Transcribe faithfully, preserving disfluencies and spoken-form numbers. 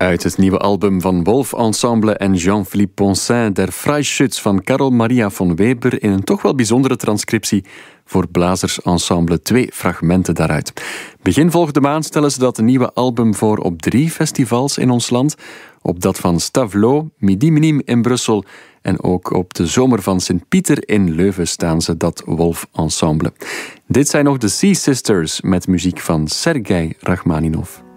Uit het nieuwe album van Wolf Ensemble en Jean-Philippe Poncin, Der Freischütz van Karl Maria von Weber, in een toch wel bijzondere transcriptie voor Blazersensemble, twee fragmenten daaruit. Begin volgende maand stellen ze dat nieuwe album voor op drie festivals in ons land. Op dat van Stavelot, Midi Minim in Brussel en ook op de Zomer van Sint-Pieter in Leuven staan ze, dat Wolf Ensemble. Dit zijn nog de Sea Sisters met muziek van Sergei Rachmaninov.